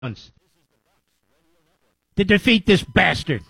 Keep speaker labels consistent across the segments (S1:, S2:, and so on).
S1: to defeat this bastard.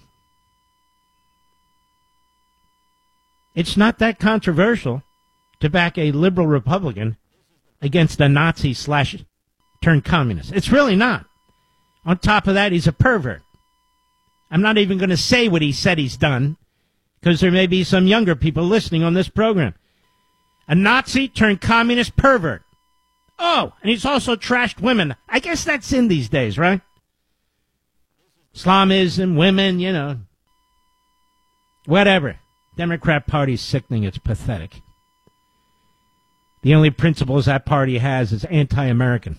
S1: It's not that controversial to back a liberal Republican against a Nazi / turned communist. It's really not. On top of that, he's a pervert. I'm not even going to say what he said he's done, because there may be some younger people listening on this program. A Nazi turned communist pervert. Oh, and he's also trashed women. I guess that's in these days, right? Islamism, women, you know. Whatever. Democrat Party's sickening. It's pathetic. The only principles that party has is anti-American.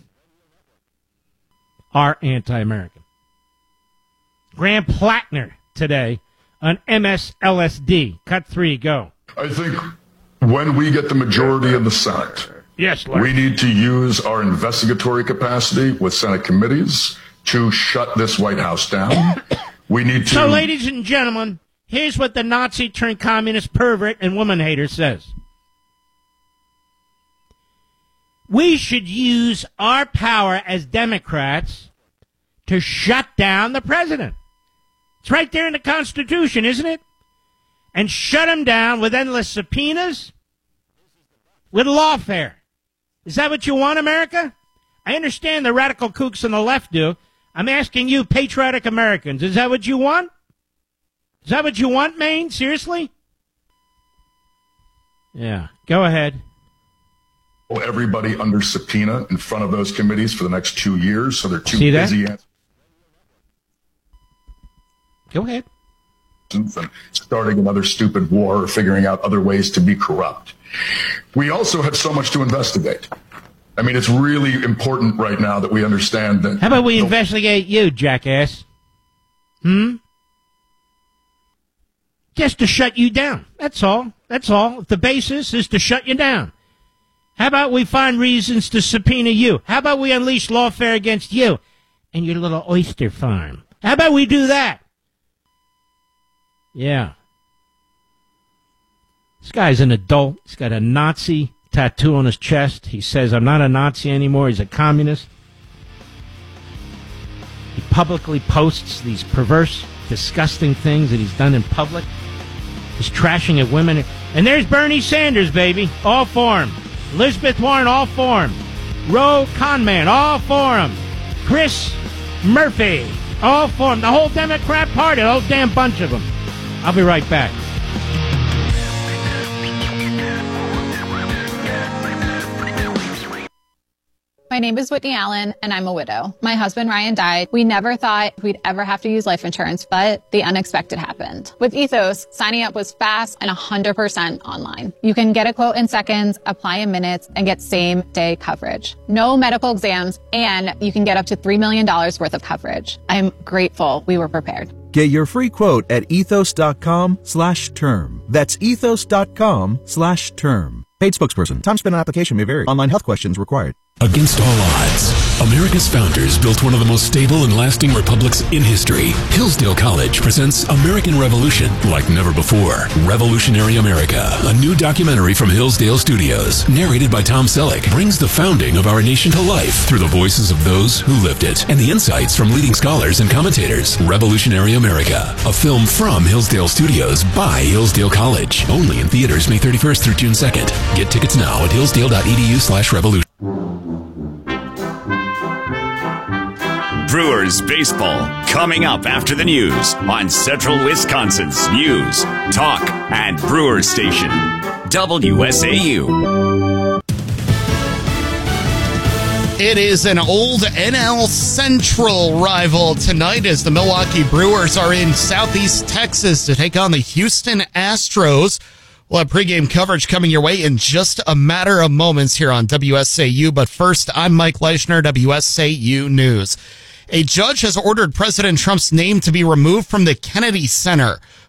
S1: Are anti-American. Graham Plattner today on MSLSD. Cut 3, go.
S2: I think when we get the majority in the Senate,
S1: yes, Lord,
S2: we need to use our investigatory capacity with Senate committees to shut this White House down. We need to...
S1: So, ladies and gentlemen, here's what the Nazi-turned-communist pervert and woman hater says. We should use our power as Democrats to shut down the president. It's right there in the Constitution, isn't it? And shut him down with endless subpoenas, with lawfare. Is that what you want, America? I understand the radical kooks on the left do. I'm asking you, patriotic Americans, is that what you want? Is that what you want, Maine? Seriously? Yeah, go ahead.
S2: Everybody under subpoena in front of those committees for the next 2 years, so they're too busy.
S1: Go ahead.
S2: And starting another stupid war or figuring out other ways to be corrupt. We also have so much to investigate. I mean, it's really important right now that we understand that...
S1: How about we investigate you, jackass? Just to shut you down. That's all. That's all. The basis is to shut you down. How about we find reasons to subpoena you? How about we unleash lawfare against you and your little oyster farm? How about we do that? Yeah. This guy's an adult. He's got a Nazi tattoo on his chest. He says, I'm not a Nazi anymore. He's a communist. He publicly posts these perverse, disgusting things that he's done in public. He's trashing at women. And there's Bernie Sanders, baby. All for him. Elizabeth Warren, all for him. Ro Khanman, all for him. Chris Murphy, all for him. The whole Democrat Party, the whole damn bunch of them. I'll be right back.
S3: My name is Whitney Allen, and I'm a widow. My husband, Ryan, died. We never thought we'd ever have to use life insurance, but the unexpected happened. With Ethos, signing up was fast and 100% online. You can get a quote in seconds, apply in minutes, and get same-day coverage. No medical exams, and you can get up to $3 million worth of coverage. I'm grateful we were prepared.
S4: Get your free quote at ethos.com/term. That's ethos.com/term. Paid spokesperson. Time spent on application may vary. Online health questions required.
S5: Against all odds, America's founders built one of the most stable and lasting republics in history. Hillsdale College presents American Revolution like never before. Revolutionary America, a new documentary from Hillsdale Studios, narrated by Tom Selleck, brings the founding of our nation to life through the voices of those who lived it and the insights from leading scholars and commentators. Revolutionary America, a film from Hillsdale Studios by Hillsdale College. Only in theaters May 31st through June 2nd. Get tickets now at hillsdale.edu/revolution.
S6: Brewers baseball coming up after the news on Central Wisconsin's News, Talk, and Brewers Station, WSAU.
S7: It is an old NL Central rival tonight as the Milwaukee Brewers are in Southeast Texas to take on the Houston Astros. We'll have pregame coverage coming your way in just a matter of moments here on WSAU. But first, I'm Mike Leishner, WSAU News. A judge has ordered President Trump's name to be removed from the Kennedy Center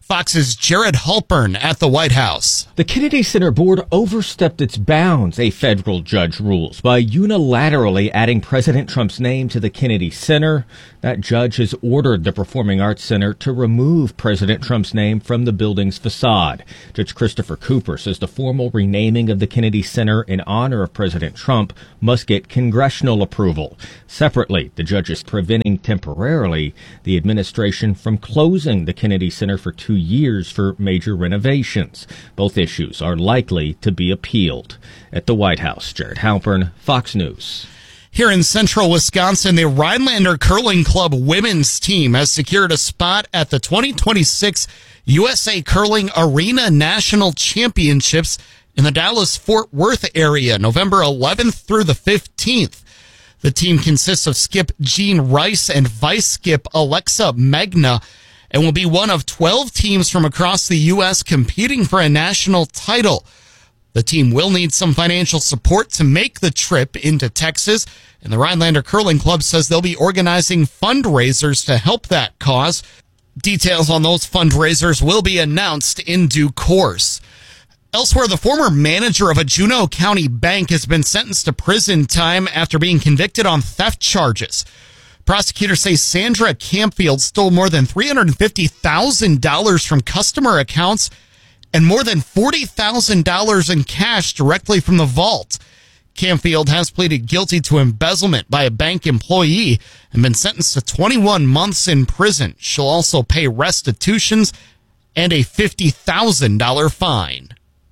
S7: Fox's Jared Halpern at the White House.
S8: The Kennedy Center Board overstepped its bounds, a federal judge rules, by unilaterally adding President Trump's name to the Kennedy Center. That judge has ordered the Performing Arts Center to remove President Trump's name from the building's facade. Judge Christopher Cooper says the formal renaming of the Kennedy Center in honor of President Trump must get congressional approval. Separately, the judge is preventing temporarily the administration from closing the Kennedy Center for 2 years for major renovations. Both issues are likely to be appealed. At the White House, Jared Halpern, Fox News.
S7: Here in central Wisconsin, the Rhinelander Curling Club women's team has secured a spot at the 2026 USA Curling Arena National Championships in the Dallas-Fort Worth area, November 11th through the 15th. The team consists of skip Jean Rice and vice skip Alexa Magna, and will be one of 12 teams from across the U.S. competing for a national title. The team will need some financial support to make the trip into Texas, and the Rhinelander Curling Club says they'll be organizing fundraisers to help that cause. Details on those fundraisers will be announced in due course. Elsewhere, the former manager of a Juneau County bank has been sentenced to prison time after being convicted on theft charges. Prosecutors say Sandra Campfield stole more than $350,000 from customer accounts and more than $40,000 in cash directly from the vault. Campfield has pleaded guilty to embezzlement by a bank employee and been sentenced to 21 months in prison. She'll also pay restitutions and a $50,000 fine.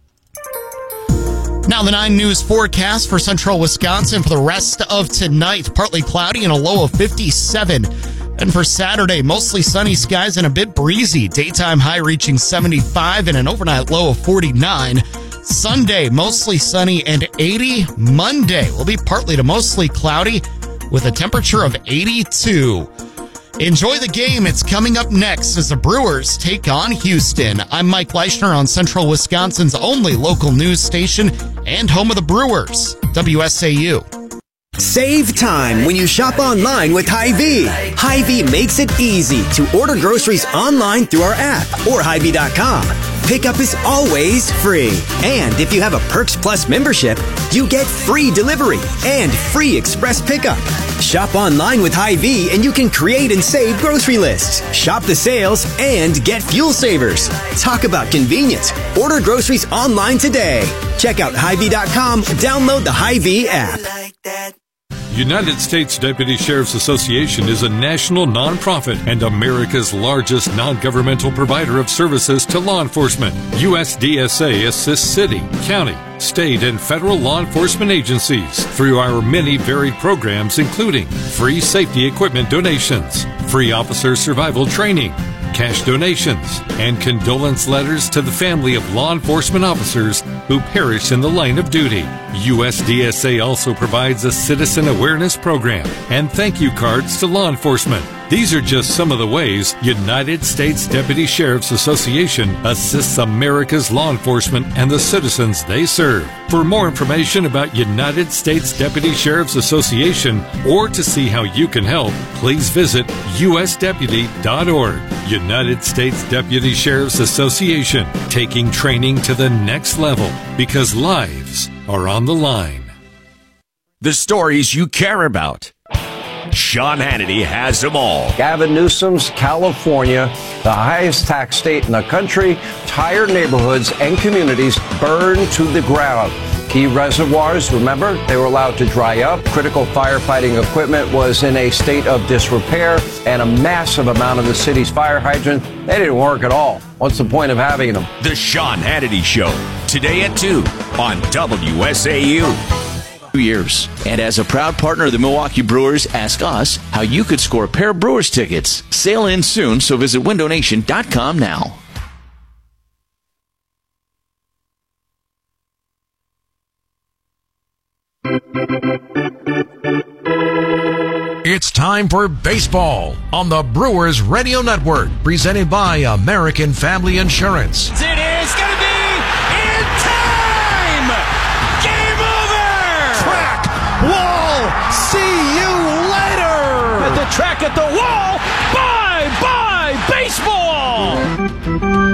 S7: Now the 9 News forecast for central Wisconsin for the rest of tonight. Partly cloudy and a low of 57. And for Saturday, mostly sunny skies and a bit breezy. Daytime high reaching 75 and an overnight low of 49. Sunday, mostly sunny and 80. Monday will be partly to mostly cloudy with a temperature of 82. Enjoy the game. It's coming up next as the Brewers take on Houston. I'm Mike Leischner on Central Wisconsin's only local news station and home of the Brewers, WSAU.
S9: Save time when you shop online with Hy-Vee. Hy-Vee makes it easy to order groceries online through our app or Hy-Vee.com. Pickup is always free. And if you have a Perks Plus membership, you get free delivery and free express pickup. Shop online with Hy-Vee and you can create and save grocery lists. Shop the sales and get fuel savers. Talk about convenience. Order groceries online today. Check out Hy-Vee.com. Download the Hy-Vee app.
S10: United States Deputy Sheriff's Association is a national nonprofit and America's largest non-governmental provider of services to law enforcement. USDSA assists city, county, state, and federal law enforcement agencies through our many varied programs, including free safety equipment donations, free officer survival training, cash donations, and condolence letters to the family of law enforcement officers who perish in the line of duty. USDSA also provides a citizen awareness program and thank you cards to law enforcement. These are just some of the ways United States Deputy Sheriff's Association assists America's law enforcement and the citizens they serve. For more information about United States Deputy Sheriff's Association or to see how you can help, please visit usdeputy.org. United States Deputy Sheriff's Association, taking training to the next level because lives are on the line.
S6: The stories you care about. Sean Hannity has them all.
S11: Gavin Newsom's California, the highest tax state in the country, entire neighborhoods and communities burned to the ground. Key reservoirs, remember, they were allowed to dry up. Critical firefighting equipment was in a state of disrepair, and a massive amount of the city's fire hydrants, they didn't work at all. What's the point of having them?
S6: The Sean Hannity Show, today at 2 on WSAU. Years. And as a proud partner of the Milwaukee Brewers, ask us how you could score a pair of Brewers tickets. Sale ends soon, so visit windownation.com now.
S12: It's time for baseball on the Brewers Radio Network, presented by American Family Insurance.
S13: It is going to be in time! Game over!
S14: Track, wall, see you later!
S13: At the track, at the wall, bye-bye baseball!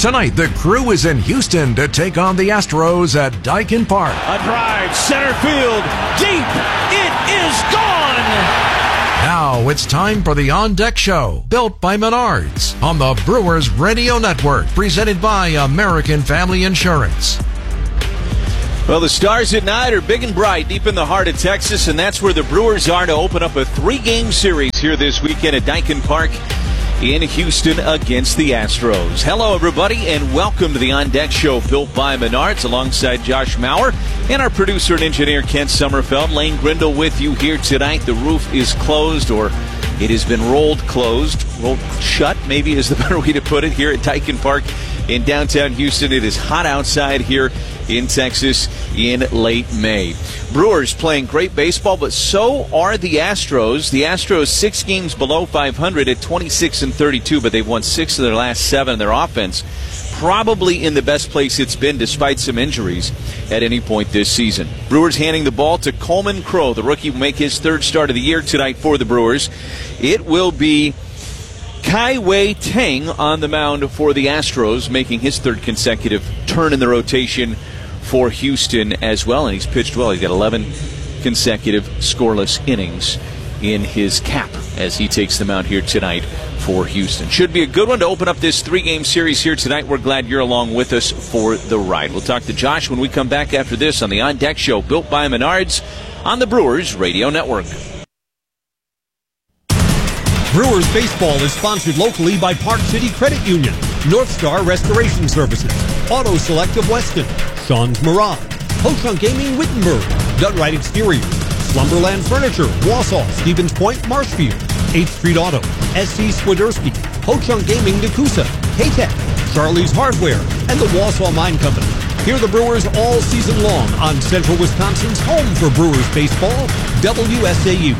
S12: Tonight, the Crew is in Houston to take on the Astros at Daikin Park.
S13: A drive, center field, deep. It is gone.
S12: Now it's time for the On Deck Show, built by Menards, on the Brewers Radio Network, presented by American Family Insurance.
S6: Well, the stars at night are big and bright deep in the heart of Texas, and that's where the Brewers are to open up a 3-game series here this weekend at Daikin Park in Houston against the Astros. Hello, everybody, and welcome to the On Deck Show, built by Menards, alongside Josh Maurer and our producer and engineer, Kent Sommerfeld. Lane Grindle with you here tonight. The roof is closed, or it has been rolled shut, maybe is the better way to put it, here at Daikin Park in downtown Houston. It is hot outside here in Texas in late May. Brewers playing great baseball, but so are the Astros. The Astros 6 games below 500 at 26-32, but they've won 6 of their last 7. Their offense probably in the best place it's been despite some injuries at any point this season. Brewers handing the ball to Coleman Crow. The rookie will make his 3rd start of the year tonight for the Brewers. It will be Kai Wei Tang on the mound for the Astros, making his 3rd consecutive turn in the rotation for Houston as well, and he's pitched well. He's got 11 consecutive scoreless innings in his cap as he takes them out here tonight for Houston. Should be a good one to open up this 3-game series here tonight. We're glad you're along with us for the ride. We'll talk to Josh when we come back after this on the On Deck Show, built by Menards on the Brewers Radio Network.
S15: Brewers baseball is sponsored locally by Park City Credit Union, North Star Restoration Services, Auto Select of Weston, Sean's Mirage, Ho-Chunk Gaming Wittenberg, Dunright Exteriors, Slumberland Furniture, Wausau, Stevens Point, Marshfield, 8th Street Auto, SC Swiderski, Ho-Chunk Gaming Nakusa, K-Tech, Charlie's Hardware, and the Wausau Mine Company. Hear the Brewers all season long on Central Wisconsin's home for Brewers baseball, WSAU.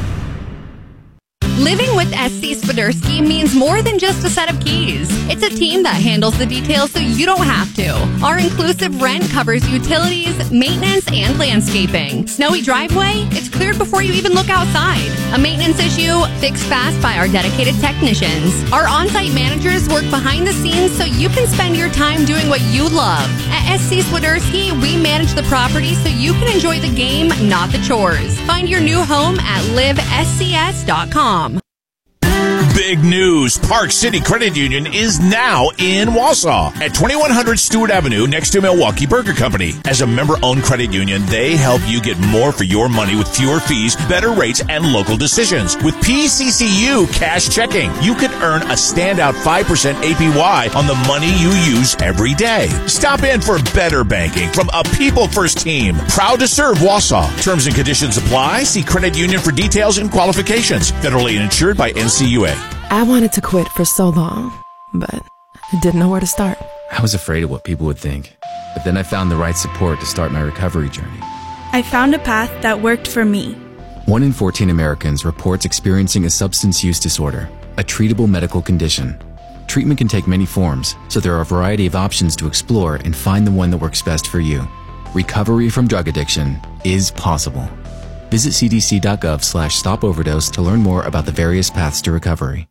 S16: Living with SC Swiderski means more than just a set of keys. It's a team that handles the details so you don't have to. Our inclusive rent covers utilities, maintenance, and landscaping. Snowy driveway? It's cleared before you even look outside. A maintenance issue? Fixed fast by our dedicated technicians. Our on-site managers work behind the scenes so you can spend your time doing what you love. At SC Swiderski, we manage the property so you can enjoy the game, not the chores. Find your new home at livescs.com.
S17: Big news. Park City Credit Union is now in Wausau at 2100 Stewart Avenue next to Milwaukee Burger Company. As a member-owned credit union, they help you get more for your money with fewer fees, better rates, and local decisions. With PCCU Cash Checking, you can earn a standout 5% APY on the money you use every day. Stop in for better banking from a people-first team. Proud to serve Wausau. Terms and conditions apply. See Credit Union for details and qualifications. Federally insured by NCUA.
S18: I wanted to quit for so long, but I didn't know where to start.
S19: I was afraid of what people would think, but then I found the right support to start my recovery journey.
S20: I found a path that worked for me.
S19: 1 in 14 Americans reports experiencing a substance use disorder, a treatable medical condition. Treatment can take many forms, so there are a variety of options to explore and find the one that works best for you. Recovery from drug addiction is possible. Visit cdc.gov/stopoverdose to learn more about the various paths to recovery.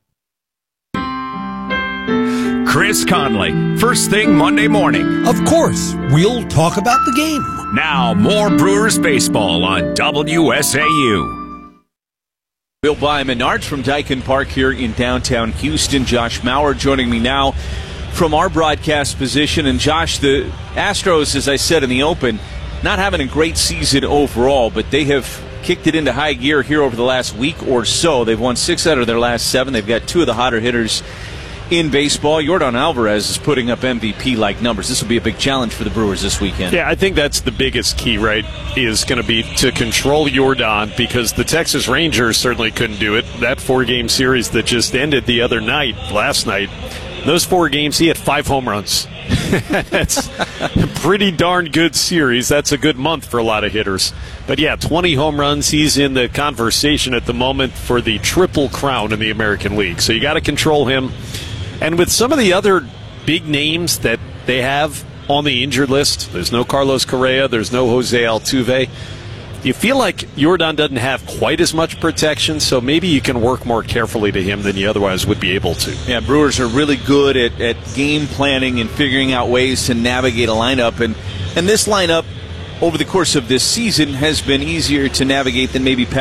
S17: Chris Conley, first thing Monday morning.
S15: Of course, we'll talk about the game.
S17: Now, more Brewers baseball on WSAU.
S6: Built by Menards from Daikin Park here in downtown Houston. Josh Maurer joining me now from our broadcast position. And Josh, the Astros, as I said in the open, not having a great season overall, but they have kicked it into high gear here over the last week or so. They've won 6 out of their last 7. They've got 2 of the hotter hitters in baseball. Yordan Alvarez is putting up MVP-like numbers. This will be a big challenge for the Brewers this weekend.
S21: Yeah, I think that's the biggest key, right, is going to be to control Yordan, because the Texas Rangers certainly couldn't do it. That 4-game series that just ended the other night, last night, those 4 games, he had 5 home runs. That's a pretty darn good series. That's a good month for a lot of hitters. But yeah, 20 home runs. He's in the conversation at the moment for the Triple Crown in the American League. So you got to control him. And with some of the other big names that they have on the injured list, there's no Carlos Correa, there's no Jose Altuve. you feel like Jordan doesn't have quite as much protection, so maybe you can work more carefully to him than you otherwise would be able to.
S6: Yeah, Brewers are really good at game planning and figuring out ways to navigate a lineup. And this lineup, over the course of this season, has been easier to navigate than maybe past